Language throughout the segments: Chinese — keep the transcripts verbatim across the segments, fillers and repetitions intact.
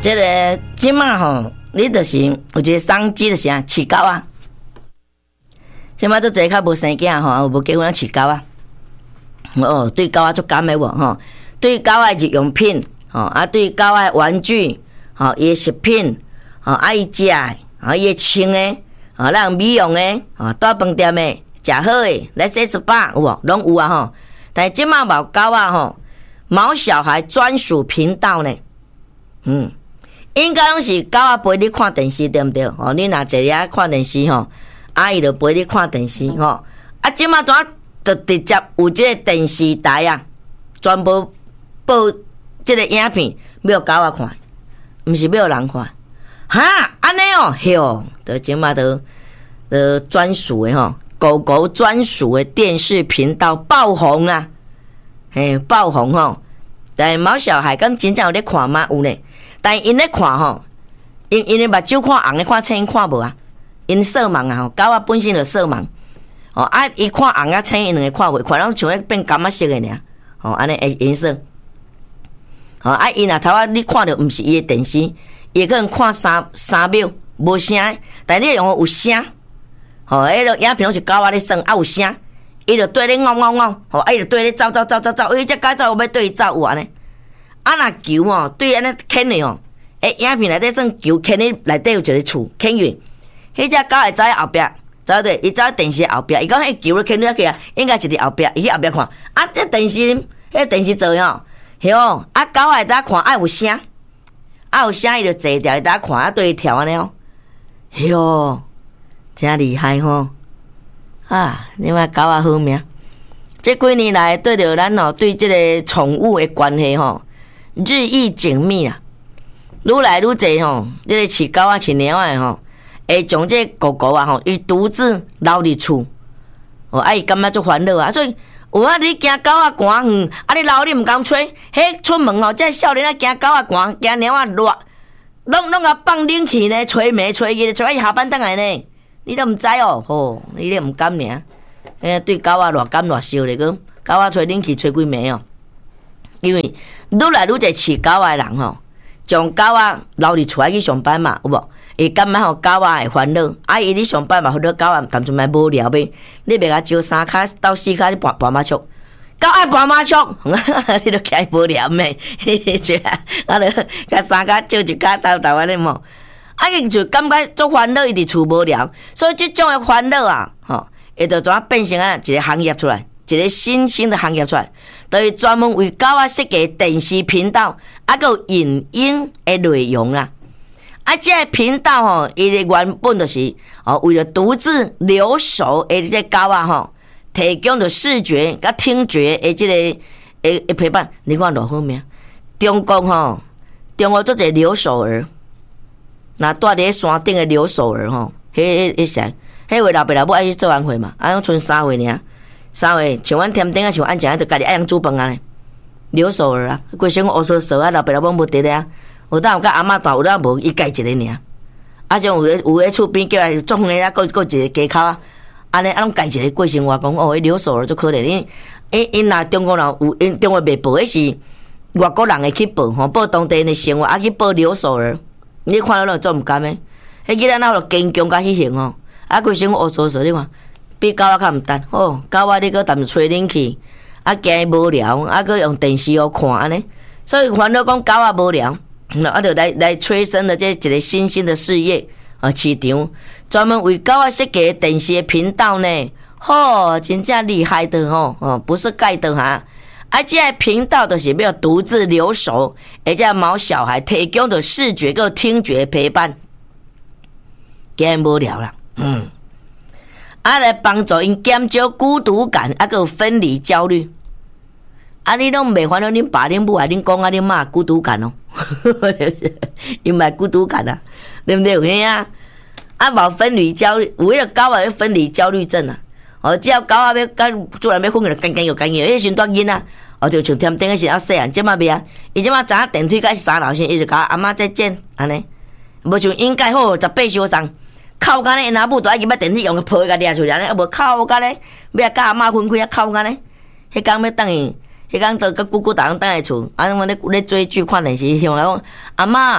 这个即马吼，你就是有一个商机，就是啊，饲狗啊。即马做侪较无生囝吼，无结婚啊饲狗啊。哦，对狗啊足感的无吼，对狗的日用品吼，啊对狗的玩具吼，伊的食品吼，啊伊食的，啊伊穿的，吼，咱美容的，吼，大饭店的，食好的，来洗 S P A 有无？拢有啊吼。但即马无狗啊吼，毛小孩专属频道呢，嗯。应该拢是狗仔陪你看电视，对毋对？哦，你若坐遐看电视吼，阿姨就陪你看电视吼。啊，即马拄仔就直接有即个电视台啊，全部播即个影片，要狗仔看，毋是要人看。哈，安尼哦，哟，就即马都都专属的吼，狗狗专属的电视频道爆红啊！嘿，爆红吼，但毛小孩敢真正有咧看吗？有咧。但因咧看吼，因因咧目睭看红咧看青因看无啊，因色盲啊吼，狗仔本身就色盲，哦啊伊看红啊青因两个看袂，看拢像迄变柑仔色的尔，哦安尼诶颜色，哦啊伊若头仔你看着毋是伊的电视，伊可能看三三秒无声，但你用有声，哦迄个影片拢是狗仔咧耍，啊有声，伊就对咧嗷嗷嗷，哦啊伊就对咧走走走走走，伊只狗走要对伊走有安尼。啊，若球哦，对安尼牵的哦，诶，影片内底算球牵你内底有一个厝牵去，迄只狗会走喺后壁，走对，伊走喺电视后壁，伊讲迄球咧牵你去啊，应该是伫后壁，伊去后壁看，啊，这电视，迄电视做哦，哟，啊，狗会当看，爱有声，啊有声伊就坐掉，伊当看，啊对伊跳安尼哦，哟，真厉害吼，啊，你话狗仔好命，这几年来对着咱哦，对这个宠物的关系吼。日益紧密啊，愈来愈济吼，这个饲狗啊、饲猫啊吼，会将这狗狗啊吼，伊独自留伫厝，哦，啊伊感觉足烦恼啊，所以有啊，你惊狗啊寒，嗯，啊你留你毋敢吹，迄出门吼，这少年啊惊狗啊寒，惊猫啊热，拢拢甲放冷气呢，吹暝吹日，吹到下班倒来呢，你都毋知哦，吼，你咧毋敢尔，诶，对狗啊偌感偌烧咧，个狗啊吹冷气吹几暝哦。因为愈来愈侪饲狗仔的人吼，将狗仔留伫厝去上班嘛，有无？会感觉吼狗仔会烦恼，啊伊咧上班嘛，好多狗仔谈阵来无聊呗，你别甲招三骹到四骹咧跋跋马车，狗爱跋马车，你都惊无聊咩？是啊，啊著甲三骹招一骹斗斗安尼无，啊伊就感觉足烦恼，伊伫厝无聊，所以即种诶烦恼啊，吼，会着怎变成啊一个行业出来，一个新兴的行业出来。就是专门为狗仔设计电视频道，啊，佮有影音的内容啦。啊，这个频道吼，伊的原本就是哦，为了独自留守的这狗仔吼，提供着视觉佮听觉的这个诶诶陪伴。你看偌好命？中国吼，中国做一个留守儿，那住伫山顶的留守儿吼，迄迄啥？迄位老爸老母爱去做晚会嘛，啊，剩三岁尔。三岁，像阮添顶啊，像安怎，就家己爱人煮饭啊，留守儿啊，规身乌糟糟啊，老爸老母无得咧啊，有当有甲阿嬷住，有当无伊家一个尔，啊，像有咧有咧厝边叫来种咧啊，搁搁一个家口啊，安尼啊，拢家一个过生活，讲哦，迄留守儿足可怜，因因因若中国人有，因中国袂报，迄是外国人会去报吼，报当地人的生活，啊去报留守儿，你看到了做毋甘诶，迄囡仔哪有坚强甲迄型吼，啊规身乌糟糟，你看。比狗仔较毋单，哦，狗仔你搁踮吹冷气，啊惊无聊，啊搁用电视互看安尼，所以烦恼讲狗仔无聊，啊就来来催生了这一个新兴的事业啊市场，专门为狗仔设计的电视的频道呢，吼、哦，真正厉害的吼，哦，不是盖的哈，啊这个频道就是要独自留守，而且毛小孩提供的视觉跟听觉陪伴，惊无聊啦，嗯。啊，来帮助因减少孤独感，啊，佮有分离焦虑。啊，你拢袂烦恼恁爸恁母啊，恁公啊恁妈孤独感哦，因嘛孤独感啊，对不对？有影啊？啊，无分离焦虑，有迄个狗仔分离焦虑症啊。哦，只要狗仔要甲主人要分开，干干又干又，迄时阵囝仔，哦，就像添顶个时啊细汉，即马袂啊，伊即马坐电梯甲三楼先，伊就甲阿妈再见，安尼，无像应该好十八相送。哭干咧，因阿母都爱入把电梯用个抱甲掠出来，啊无哭干咧，要甲阿妈分开啊哭干咧。迄工要等伊，迄工都甲姑姑逐人等来厝，啊我咧咧追剧看电视，向来讲阿妈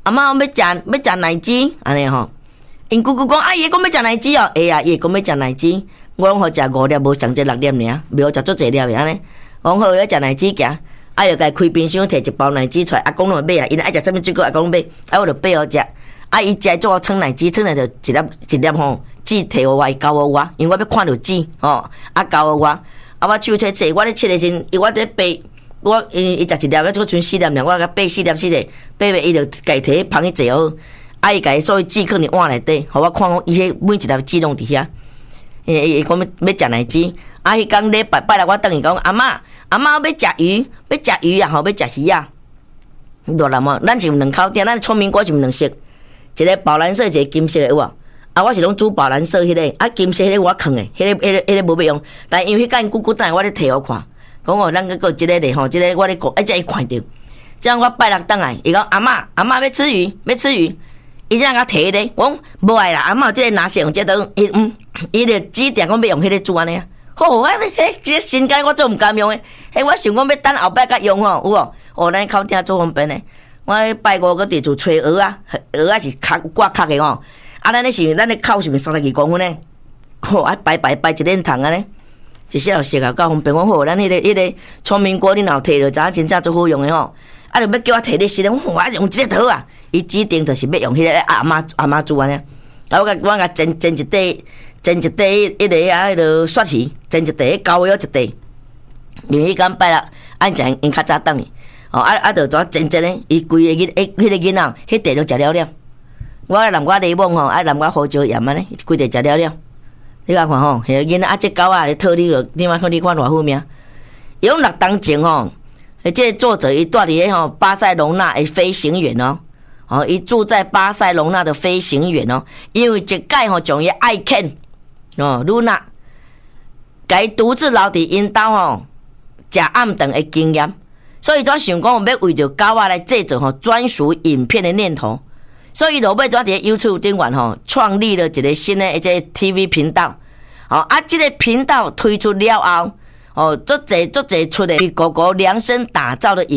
阿嬷我要食要食奶鸡，安尼吼。因姑姑讲啊，伊讲要食奶鸡哦，会啊，伊讲要食奶鸡，我讲好食五粒，无上这六粒尔，袂好食足济粒的安尼。我讲好要食奶鸡行，啊又甲开冰箱摕一包奶鸡出来，阿公拢买啊，因爱食啥物水果，阿公买，啊我就买好食。啊伊食做称奶鸡，称来就一粒一粒吼，纸摕互我，伊交互我，因为我要看着纸吼，啊交互我，啊我手切切，我咧切的时，伊我伫掰。我伊伊食一粒，个即个剩四粒尔，我甲掰四粒四粒，掰掰伊就家摕放去坐好，啊伊家己所以纸放伫碗内底，互我看讲伊迄每一粒纸拢伫遐。伊伊讲要要食奶鸡，啊迄工礼拜拜六我等伊讲阿嬷阿嬷要食鱼，要食鱼啊吼，要食鱼啊。大人嘛，咱是两口鼎，咱聪明果是毋两色，一个宝蓝色，一个金色的有无？啊，我是拢煮宝蓝色迄、那个，啊金色迄个我藏的，迄、那个迄、那个迄、那个无要用，但因为迄间久久等下我咧摕互看。讲哦，咱个个即个咧吼，即个我咧讲，哎，才伊看着，这样我拜六倒来，伊讲阿嬷，阿嬷要吃鱼，要吃鱼，伊这样甲摕咧，我讲无爱啦，阿嬷即个拿是用即个，伊嗯，伊就指定讲要用迄个煮安尼啊。好，啊，迄即新间我做毋甘用诶，迄我想讲要等后摆甲用吼，有无？哦，咱口顶做方便诶，我拜五个伫厝吹蚵啊，蚵啊是壳挂壳诶吼，啊，咱咧是咱咧口是毋是三十二公分诶？好，啊，摆摆摆一脸糖安尼。一小时啊，够方便。我好，咱迄、那个、迄、那个聪明果，你若摕着，知影真正足好用诶吼。啊，就要叫我摕你食咧，我我用即个套啊。伊指定就是要用迄个阿嬷阿嬷煮安尼。啊，我甲我甲煎煎一底，煎一底迄个啊，迄个雪鱼，煎一底高腰一底。因为迄间拜六按正因较早等伊，哦啊啊，就怎煎煎咧？伊规个囡迄个囡仔，迄地都食了了。我南瓜柠檬吼，啊南瓜胡椒盐安尼，规地食了了。你来看吼，迄个囡仔啊，这狗啊，套你落，你看看你看偌好命。伊讲六当前吼，诶，这个作者伊住伫咧吼巴塞隆纳的飞行员哦，哦，伊住在巴塞隆纳的飞行员哦，因为一届吼将伊爱犬哦，露娜，甲伊独自留伫因兜吼食暗顿的经验，所以才想讲要为着狗仔来制作吼专属影片的念头。所以落尾跩伫 YouTube 顶面吼，创立了一个新的一个 T V 频道。哦啊，这个频道推出了后，哦，足侪足侪出的，狗狗量身打造的影。